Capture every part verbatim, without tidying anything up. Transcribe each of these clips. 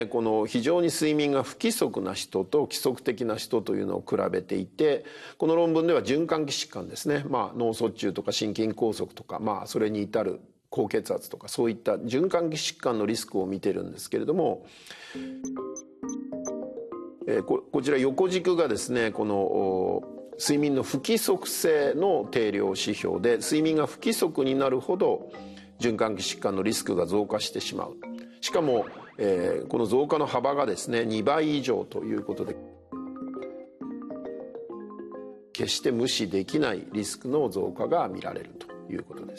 この非常に睡眠が不規則な人と規則的な人というのを比べていて、この論文では循環器疾患ですね、まあ、脳卒中とか心筋梗塞とか、まあ、それに至る高血圧とか、そういった循環器疾患のリスクを見てるんですけれども、えー、こ, こちら横軸がですね、この睡眠の不規則性の定量指標で、睡眠が不規則になるほど循環器疾患のリスクが増加してしまう。しかも、えー、この増加の幅がですねにばい以上ということで、決して無視できないリスクの増加が見られるということです。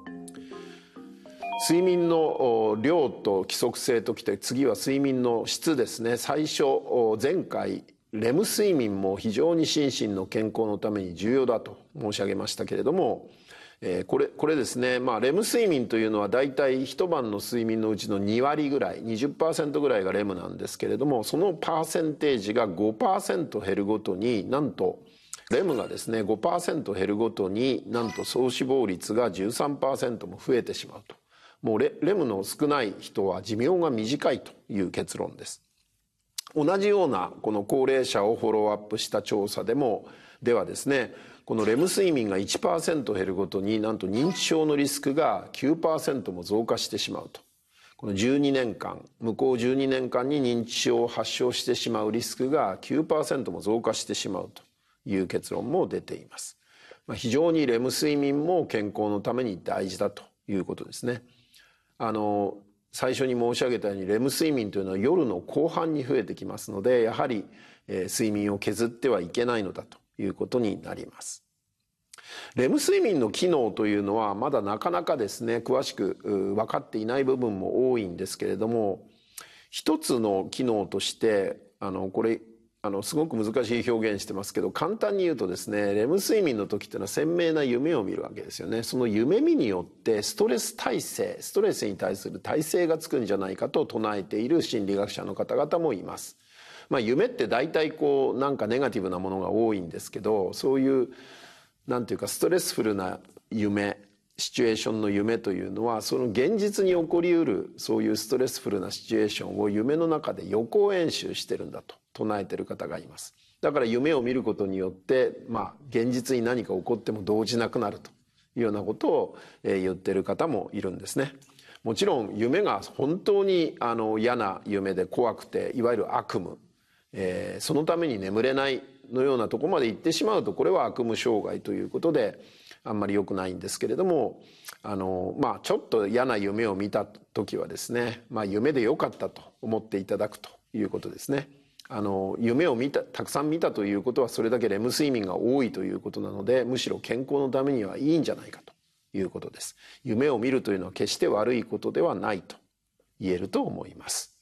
睡眠の量と規則性ときて、次は睡眠の質ですね。最初前回レム睡眠も非常に心身の健康のために重要だと申し上げましたけれども、えー、これこれですね、まあ、レム睡眠というのはだいたい一晩の睡眠のうちのにわりぐらい にじゅっパーセント ぐらいがレムなんですけれども、そのパーセンテージが ごパーセント 減るごとに、なんとレムがですね ごパーセント 減るごとに、なんと総死亡率が じゅうさんパーセント も増えてしまうと。もう レ, レムの少ない人は寿命が短いという結論です。同じようなこの高齢者をフォローアップした調査でもではですね、このレム睡眠が いちパーセント 減るごとに、なんと認知症のリスクが きゅうパーセント も増加してしまうと。このじゅうにねんかん、向こうじゅうにねんかんに認知症を発症してしまうリスクが きゅうパーセント も増加してしまうという結論も出ています。まあ、非常にレム睡眠も健康のために大事だということですね。あの最初に申し上げたように、レム睡眠というのは夜の後半に増えてきますので、やはり、えー、睡眠を削ってはいけないのだということになります。レム睡眠の機能というのはまだなかなかですね詳しく分かっていない部分も多いんですけれども、一つの機能としてあのこれあのすごく難しい表現してますけど、簡単に言うとですね、レム睡眠の時っていうのは鮮明な夢を見るわけですよね。その夢見によってストレス耐性、ストレスに対する耐性がつくんじゃないかと唱えている心理学者の方々もいます。まあ、夢って大体こうなんかネガティブなものが多いんですけど、そういうなんていうかストレスフルな夢、シチュエーションの夢というのは、その現実に起こりうるそういうストレスフルなシチュエーションを夢の中で予行演習してるんだと唱えてる方がいます。だから夢を見ることによって、まあ、現実に何か起こっても動じなくなるというようなことを、えー、言ってる方もいるんですね。もちろん夢が本当にあの嫌な夢で怖くて、いわゆる悪夢、えー、そのために眠れないのようなところまで行ってしまうと、これは悪夢障害ということであんまり良くないんですけれども、あの、まあ、ちょっと嫌な夢を見た時はですね、まあ、夢で良かったと思っていただくということですね。あの夢を見たたくさん見たということは、それだけレム睡眠が多いということなので、むしろ健康のためにはいいんじゃないかということです。夢を見るというのは決して悪いことではないと言えると思います。